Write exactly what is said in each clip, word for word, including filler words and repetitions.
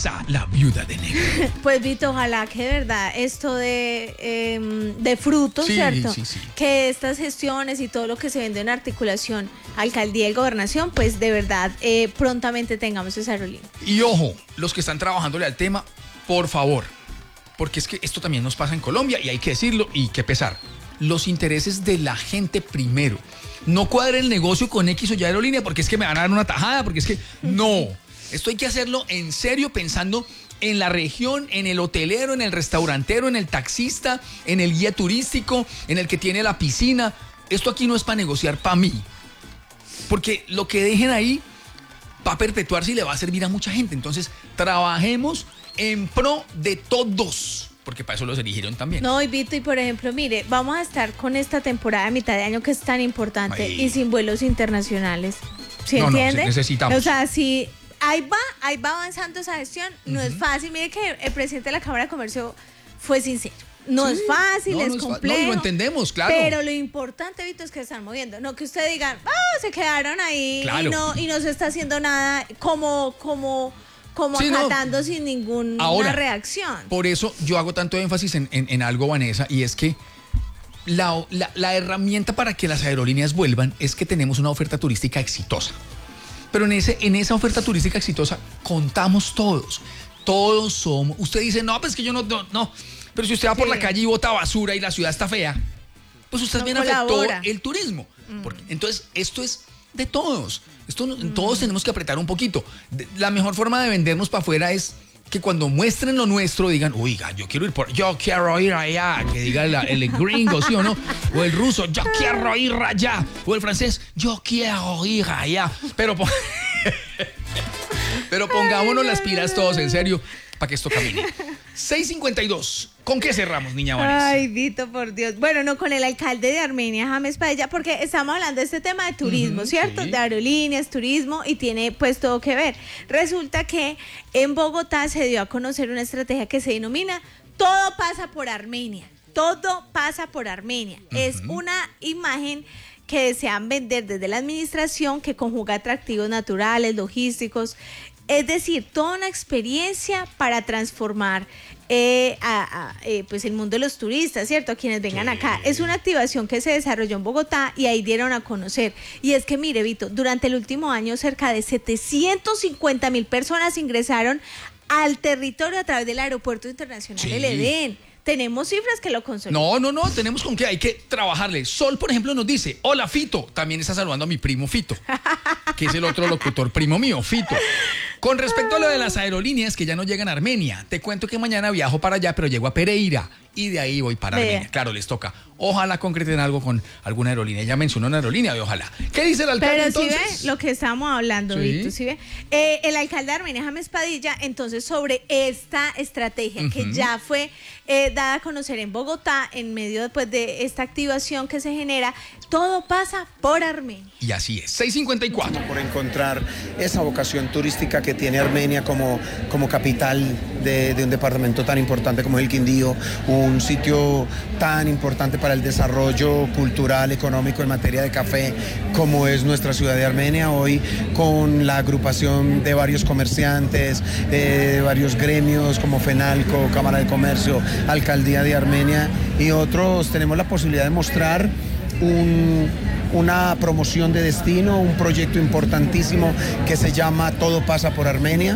Vanessa, la viuda de negro. Pues Vito, ojalá que de verdad esto de, eh, de frutos, Sí, ¿cierto? sí, sí. Que estas gestiones y todo lo que se vende en articulación, alcaldía y gobernación, pues de verdad eh, prontamente tengamos esa aerolínea. Y ojo, los que están trabajándole al tema, por favor, porque es que esto también nos pasa en Colombia y hay que decirlo y qué pesar. Los intereses de la gente primero. No cuadre el negocio con X o Y aerolínea porque es que me van a dar una tajada, porque es que no. Esto hay que hacerlo en serio pensando en la región, en el hotelero, en el restaurantero, en el taxista, en el guía turístico, en el que tiene la piscina. Esto aquí no es para negociar para mí. Porque lo que dejen ahí va a perpetuarse y le va a servir a mucha gente. Entonces, trabajemos en pro de todos. Porque para eso los eligieron también. No, y Vito, y por ejemplo, mire, vamos a estar con esta temporada de mitad de año que es tan importante. Ay. Y sin vuelos internacionales. ¿Sí No, no, entiende? sí, necesitamos. O sea, si ahí va, ahí va avanzando esa gestión, no Uh-huh. es fácil. Mire que el presidente de la Cámara de Comercio fue sincero. No Sí, es fácil, no, es no es fa- complejo. no, y lo entendemos, claro. Pero lo importante, Vito, es que se están moviendo. No que usted diga, ah, se quedaron ahí Claro. y no y no se está haciendo nada como como como Sí, no. acatando sin ninguna Ahora, reacción. Por eso yo hago tanto énfasis en, en, en algo, Vanessa, y es que la, la, la herramienta para que las aerolíneas vuelvan es que tenemos una oferta turística exitosa. Pero en, ese, en esa oferta turística exitosa contamos todos. Todos somos. Usted dice, no, pues que yo no, no, no. Pero si usted va por Sí. la calle y bota basura y la ciudad está fea, pues usted No también colabora. afectó el turismo. Porque, entonces, esto es de todos. Esto, no- Todos tenemos que apretar un poquito. De- La mejor forma de vendernos para afuera es que cuando muestren lo nuestro digan, oiga, yo quiero ir por, yo quiero ir allá, que diga la- el gringo, ¿sí o no? O el ruso, yo quiero ir allá. O el francés, yo quiero ir allá. Pero, po- pero pongámonos las pilas todos, en serio, para que esto camine. seis cincuenta y dos. ¿Con qué cerramos, niña Vanessa? Ay, Vito, por Dios. Bueno, no, con el alcalde de Armenia, James Padilla, porque estamos hablando de este tema de turismo, Ujú, ¿cierto? sí. De aerolíneas, turismo, y tiene pues todo que ver. Resulta que en Bogotá se dio a conocer una estrategia que se denomina Todo pasa por Armenia. Todo pasa por Armenia. Es una imagen que desean vender desde la administración que conjuga atractivos naturales, logísticos, es decir, toda una experiencia para transformar eh, a, a, eh, pues el mundo de los turistas, ¿cierto? A quienes vengan Sí. acá. Es una activación que se desarrolló en Bogotá y ahí dieron a conocer. Y es que, mire, Vito, durante el último año cerca de setecientos cincuenta mil personas ingresaron al territorio a través del Aeropuerto Internacional Sí. El Edén. Tenemos cifras que lo consolidan. No, no, no, tenemos con qué, hay que trabajarle. Sol, por ejemplo, nos dice, hola Fito, también está saludando a mi primo Fito, que es el otro locutor primo mío, Fito. Con respecto a lo de las aerolíneas que ya no llegan a Armenia, te cuento que mañana viajo para allá, pero llego a Pereira y de ahí voy para Vea. Armenia. Claro, les toca. Ojalá concreten algo con alguna aerolínea. Ya mencionó una aerolínea, y ojalá. ¿Qué dice el alcalde Pero si entonces? ve lo que estábamos hablando, Sí. Víctor, si ve. Eh, el alcalde de Armenia, James Padilla, entonces sobre esta estrategia que Ujú. ya fue eh, dada a conocer en Bogotá, en medio después de esta activación que se genera, todo pasa por Armenia. Y así es, seis cincuenta y cuatro. Por encontrar esa vocación turística que tiene Armenia como, como capital de, de un departamento tan importante como es el Quindío, un sitio tan importante para el desarrollo cultural, económico en materia de café como es nuestra ciudad de Armenia, hoy con la agrupación de varios comerciantes, eh, de varios gremios como FENALCO, Cámara de Comercio, Alcaldía de Armenia y otros, tenemos la posibilidad de mostrar un, una promoción de destino, un proyecto importantísimo que se llama Todo pasa por Armenia,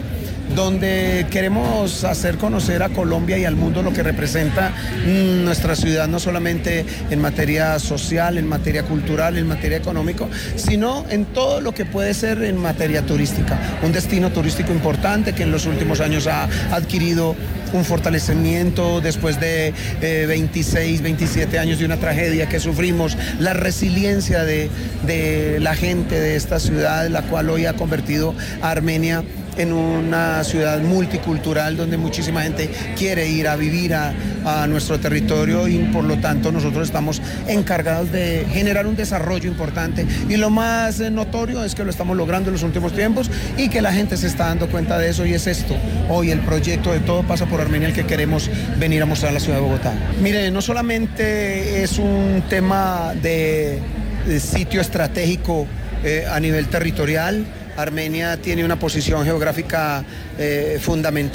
donde queremos hacer conocer a Colombia y al mundo lo que representa mm, nuestra ciudad, no solamente en materia social, en materia cultural, en materia económica, sino en todo lo que puede ser en materia turística. Un destino turístico importante que en los últimos años ha adquirido un fortalecimiento después de eh, veintiséis, veintisiete años de una tragedia que sufrimos, la resiliencia de, de la gente de esta ciudad, la cual hoy ha convertido a Armenia en una ciudad multicultural donde muchísima gente quiere ir a vivir a, a nuestro territorio y por lo tanto nosotros estamos encargados de generar un desarrollo importante y lo más eh, notorio es que lo estamos logrando en los últimos tiempos y que la gente se está dando cuenta de eso y es esto, hoy el proyecto de Todo pasa por Armenia el que queremos venir a mostrar a la ciudad de Bogotá. Mire, no solamente es un tema de, de sitio estratégico eh, a nivel territorial, Armenia tiene una posición geográfica eh, fundamental.